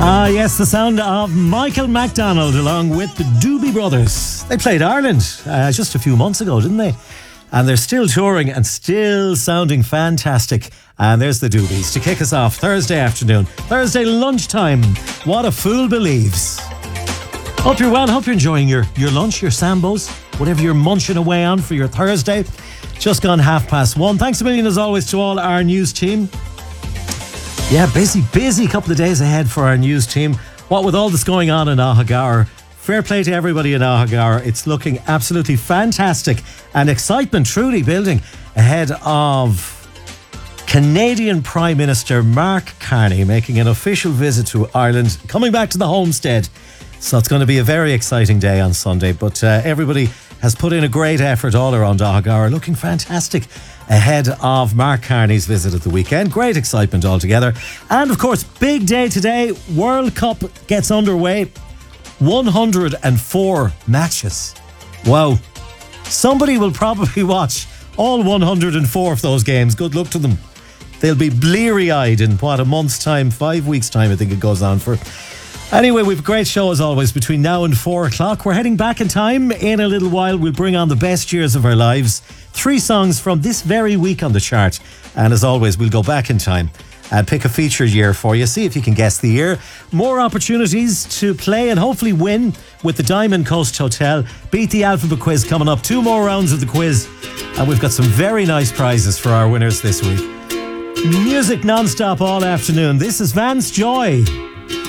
Yes, the sound of Michael McDonald along with the Doobie Brothers. They played Ireland just a few months ago, didn't they? And they're still touring and still sounding fantastic. And there's the Doobies to kick us off Thursday afternoon, Thursday lunchtime. What a fool believes. Hope you're well, hope you're enjoying your lunch, your Sambos, whatever you're munching away on for your Thursday. Just gone 1:30. Thanks a million as always to all our news team. Yeah, busy couple of days ahead for our news team. What with all this going on in Ahagower, fair play to everybody in Ahagower. It's looking absolutely fantastic and excitement truly building ahead of Canadian Prime Minister Mark Carney making an official visit to Ireland, coming back to the homestead. So it's going to be a very exciting day on Sunday, but everybody has put in a great effort all around Ahagower, looking fantastic ahead of Mark Carney's visit at the weekend. Great excitement altogether. And of course, big day today. World Cup gets underway. 104 matches. Wow. Somebody will probably watch all 104 of those games. Good luck to them. They'll be bleary-eyed in a month's time, 5 weeks' time, I think it goes on for. Anyway, we've a great show as always between now and 4 o'clock. We're heading back in time. In a little while, we'll bring on the best years of our lives. 3 songs from this very week on the chart. And as always, we'll go back in time and pick a featured year for you. See if you can guess the year. More opportunities to play and hopefully win with the Diamond Coast Hotel. Beat the Alphabet Quiz coming up. 2 more rounds of the quiz. And we've got some very nice prizes for our winners this week. Music non-stop all afternoon. This is Vance Joy.